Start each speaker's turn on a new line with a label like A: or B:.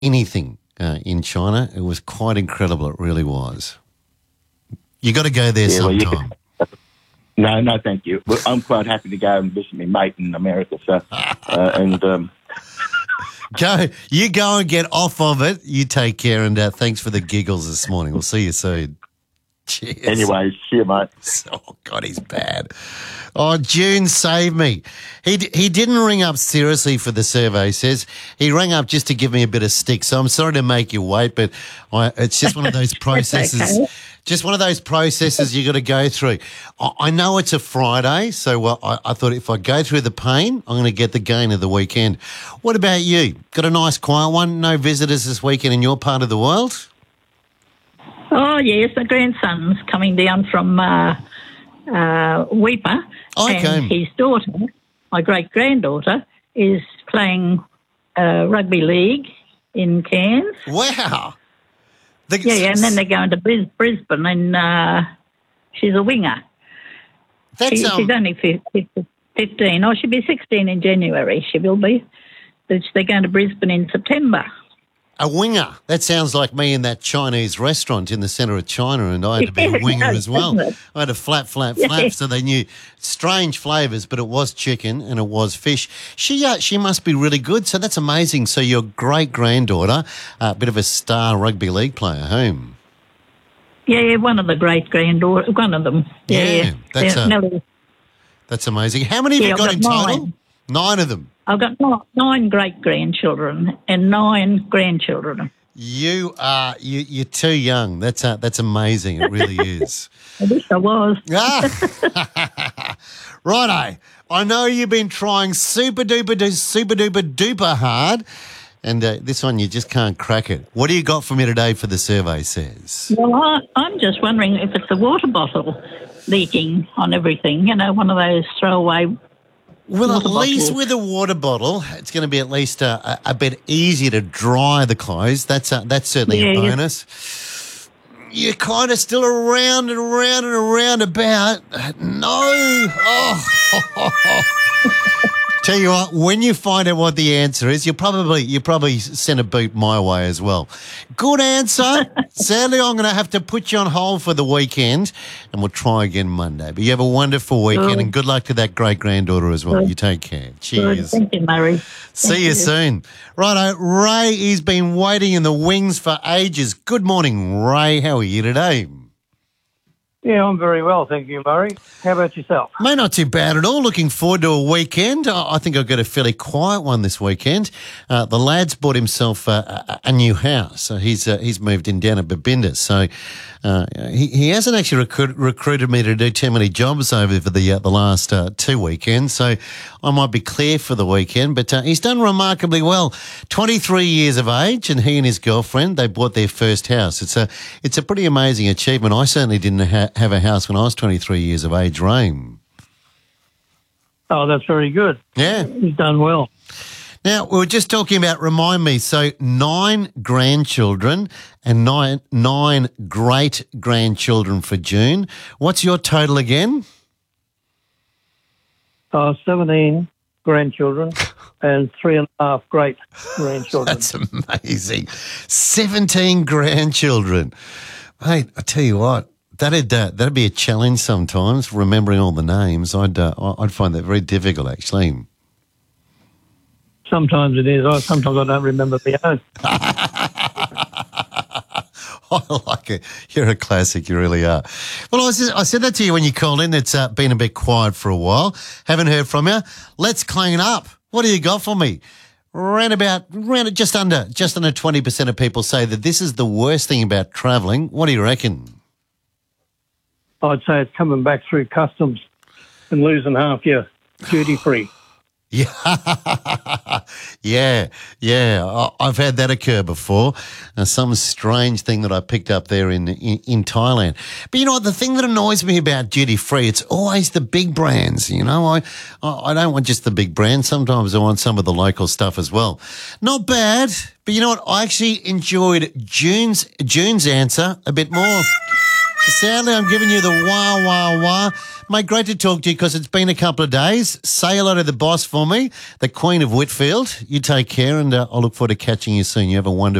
A: anything in China. It was quite incredible. It really was. You got to go there sometime.
B: No, thank you. Well, I'm quite happy to go and visit my mate in America. So,
A: You go and get off of it. You take care, and thanks for the giggles this morning. We'll see you soon. Cheers.
B: Anyways, see you, mate.
A: Oh, God, he's bad. Oh, June saved me. He didn't ring up seriously for the survey, he says. He rang up just to give me a bit of stick. So I'm sorry to make you wait, but it's just one of those processes.
C: Okay.
A: Just one of those processes you got to go through. I know it's a Friday, so I thought if I go through the pain, I'm going to get the gain of the weekend. What about you? Got a nice quiet one? No visitors this weekend in your part of the world?
C: Oh, yes, my grandson's coming down from Weipa.
A: Okay.
C: And his daughter, my great-granddaughter, is playing rugby league in Cairns.
A: Wow.
C: Yeah, and then they're going to Brisbane, and she's a winger. She's only 15. Oh, she'll be 16 in January, she will be. But they're going to Brisbane in September.
A: A winger. That sounds like me in that Chinese restaurant in the centre of China, and I had to be a winger as well. I had a flap, so they knew strange flavours, but it was chicken and it was fish. She must be really good, so that's amazing. So your great-granddaughter, a bit of a star rugby league player, whom?
C: Yeah, one of the great-granddaughters, one of them. Yeah.
A: That's amazing. How many have you got in total? 9 of them.
C: I've got 9 great-grandchildren and 9 grandchildren.
A: You're too young. That's amazing. It really is.
C: I wish I was.
A: Righto. I know you've been trying super duper hard, and this one you just can't crack it. What do you got for me today for the survey says?
C: Well, I'm just wondering if it's a water bottle leaking on everything. You know, one of those throwaway.
A: Well, at least with a water bottle, it's going to be at least a bit easier to dry the clothes. That's certainly a bonus. You're kind of still around and around and around about. No. Oh. Tell you what, when you find out what the answer is, you probably send a boot my way as well. Good answer. Sadly, I'm going to have to put you on hold for the weekend, and we'll try again Monday. But you have a wonderful weekend, and good luck to that great-granddaughter as well. You take care. Cheers.
C: Thank you, Murray.
A: See you soon. Righto, Ray, he's been waiting in the wings for ages. Good morning, Ray. How are you today?
D: Yeah, I'm very well, thank you, Murray. How about yourself?
A: Mate, not too bad at all. Looking forward to a weekend. I think I've got a fairly quiet one this weekend. The lad's bought himself a new house. So he's moved in down at Babinda. So he hasn't actually recruited me to do too many jobs over for the last 2 weekends. So I might be clear for the weekend. But he's done remarkably well. 23 years of age, and he and his girlfriend, they bought their first house. It's a pretty amazing achievement. I certainly didn't have a house when I was 23 years of age, Rain.
D: Oh, that's very good.
A: Yeah.
D: You've done well.
A: Now, we were just talking about, remind me, so 9 grandchildren and nine great-grandchildren for June. What's your total again?
D: 17 grandchildren and 3.5 great-grandchildren.
A: That's amazing. 17 grandchildren. Mate, I tell you what, that'd be a challenge sometimes, remembering all the names. I'd find that very difficult, actually.
D: Sometimes it is. Sometimes I don't remember my own.
A: I like it. You're a classic. You really are. Well, I said that to you when you called in. It's been a bit quiet for a while. Haven't heard from you. Let's clean up. What do you got for me? Just under 20% of people say that this is the worst thing about travelling. What do you reckon?
D: I'd say it's coming back through customs and losing half your duty free.
A: Yeah. I've had that occur before. Some strange thing that I picked up there in Thailand. But you know what? The thing that annoys me about duty free, it's always the big brands. You know, I don't want just the big brands. Sometimes I want some of the local stuff as well. Not bad. But you know what? I actually enjoyed June's answer a bit more. Sadly, I'm giving you the wah, wah, wah. Mate, great to talk to you because it's been a couple of days. Say hello to the boss for me, the Queen of Whitfield. You take care, and I'll look forward to catching you soon. You have a wonderful